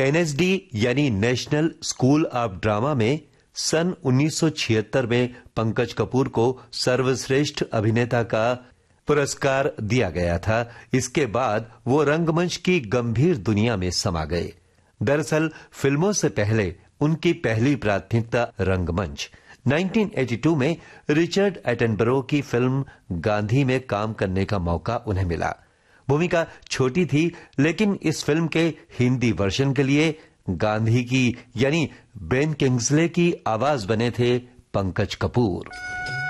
NSD यानी national school of drama में सन 1976 में पंकज कपूर को सर्वश्रेष्ठ अभिनेता का पुरस्कार दिया गया था। इसके बाद वो रंगमंच की गंभीर दुनिया में समा गए। दरअसल फिल्मों से पहले उनकी पहली प्राथमिकता रंगमंच। 1982 में रिचर्ड एटनबरो की फिल्म गांधी में काम करने का मौका उन्हें मिला। भूमिका छोटी थी, लेकिन इस फिल्म के हिंदी वर्जन के लिए गांधी की यानी बेन किंग्सले की आवाज बने थे पंकज कपूर।